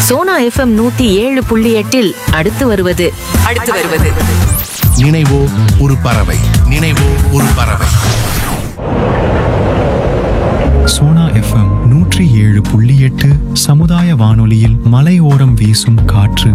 Sona FM 107.8 அடுத்து வருவது நினைவோ ஒரு பறவை. நினைவோ ஒரு பறவை. சோனா எஃப்எம் 107.8 சமுதாய வானொலியில் மலையோரம் வீசும் காற்று.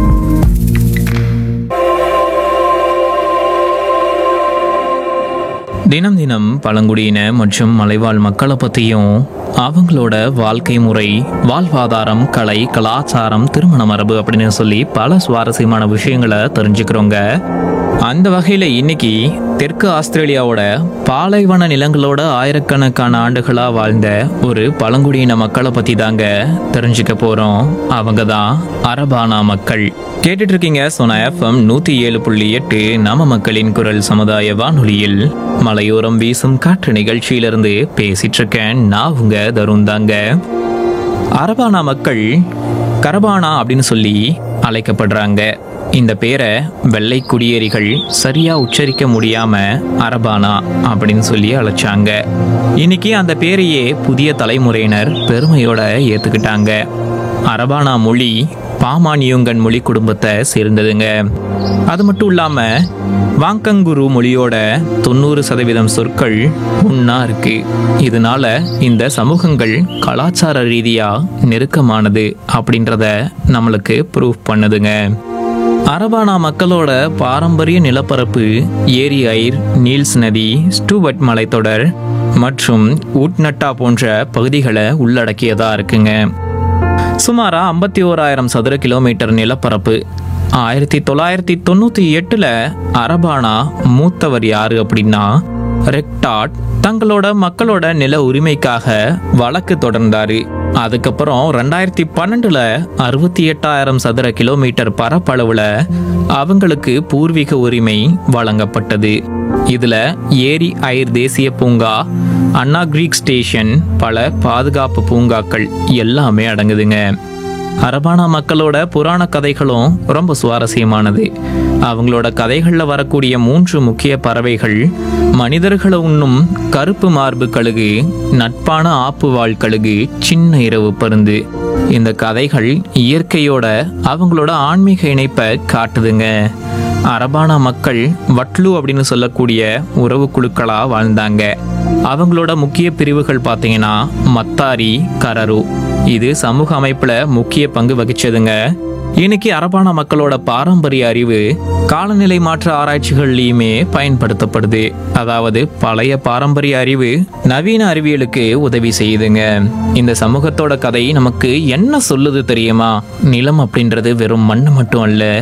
தினம் தினம் பழங்குடியின மற்றும் மலைவாழ் மக்களை பற்றியும் அவங்களோட வாழ்க்கை முறை, வாழ்வாதாரம், கலை, கலாச்சாரம், திருமண மரபு அப்படின்னு சொல்லி பல சுவாரஸ்யமான விஷயங்களை தெரிஞ்சுக்கிறோங்க. அந்த வகையில் இன்னைக்கு தெற்கு ஆஸ்திரேலியாவோட பாலைவன நிலங்களோட ஆயிரக்கணக்கான ஆண்டுகளாக வாழ்ந்த ஒரு பழங்குடியின மக்களை பற்றி தாங்க தெரிஞ்சுக்க போகிறோம். அவங்க தான் அரபானா மக்கள். கேட்டுட்டு இருக்கீங்க சோனா எஃப்எம் 107.8 நம்ம மக்களின் குரல் சமுதாய வானொலியில் மலையோரம் வீசும் காற்று நிகழ்ச்சியிலிருந்து பேசிட்டு இருக்கேன். நான் உங்க தருண் தாங்க. அரபானா மக்கள் கரபானா அப்படின்னு சொல்லி அழைக்கப்படுறாங்க. இந்த பேரை வெள்ளை குடியேறிகள் சரியா உச்சரிக்க முடியாம அரபானா அப்படின்னு சொல்லி அழைச்சாங்க. இன்னைக்கு அந்த பேரையே புதிய தலைமுறையினர் பெருமையோட ஏத்துக்கிட்டாங்க. அரபானா மொழி பாமானியுங்கன் மொழி குடும்பத்தை சேர்ந்ததுங்க. அது மட்டும் இல்லாம வாங்கங்குரு மொழியோட 90% சொற்கள் ஒன்னா இருக்கு. இதனால இந்த சமூகங்கள் கலாச்சார ரீதியா நெருக்கமானது அப்படின்றத நம்மளுக்கு ப்ரூவ் பண்ணுதுங்க. அரபானா மக்களோட பாரம்பரிய நிலப்பரப்பு ஏரி ஐர், நீல்ஸ் நதி, ஸ்டூவர்ட் மலைத்தொடர் மற்றும் ஊட்நட்டா போன்ற பகுதிகளை உள்ளடக்கியதா இருக்குங்க. சுமாரா 51,000 சதுர கிலோமீட்டர் நிலப்பரப்பு. 1998 அரபானா மூத்தவர் யாரு அப்படின்னா ரெக்டாட் தங்களோட மக்களோட நில உரிமைக்காக வழக்கு தொடர்ந்தாரு. அதுக்கப்புறம் 2012 68,000 சதுர கிலோமீட்டர் பரப்பளவுல அவங்களுக்கு பூர்வீக உரிமை வழங்கப்பட்டது. இதுல ஏரி ஐர் தேசிய பூங்கா, அண்ணா கிரீக் ஸ்டேஷன், பல பாதுகாப்பு பூங்காக்கள் எல்லாமே அடங்குதுங்க. அரபானா மக்களோட புராண கதைகளும் ரொம்ப சுவாரஸ்யமானது. அவங்களோட கதைகளில் வரக்கூடிய 3 முக்கிய பறவைகள் மனிதர்களை உண்ணும் கருப்பு மார்பு கழுகு, நட்பான ஆப்புவாழ் கழுகு, சின்ன இரவு பருந்து. இந்த கதைகள் இயற்கையோட அவங்களோட ஆன்மீக இணைப்பை காட்டுதுங்க. அரபானா மக்கள் வட்லு அப்படின்னு சொல்லக்கூடிய உறவு குழுக்களா வாழ்ந்தாங்க. அவங்களோட முக்கிய பிரிவுகள் பார்த்தீங்கன்னா மத்தாரி, கரரு. இது சமூக அமைப்புல முக்கிய பங்கு வகிச்சதுங்க. இன்னைக்கு அரபானா மக்களோட பாரம்பரிய அறிவு காலநிலை மாற்ற ஆராய்ச்சிகள்லையுமே பயன்படுத்தப்படுது. அதாவது பழைய பாரம்பரிய அறிவு நவீன அறிவியலுக்கு உதவி செய்யுதுங்க. இந்த சமூகத்தோட கதை நமக்கு என்ன சொல்லுது தெரியுமா? நிலம் அப்படின்றது வெறும் மண் மட்டும் அல்ல,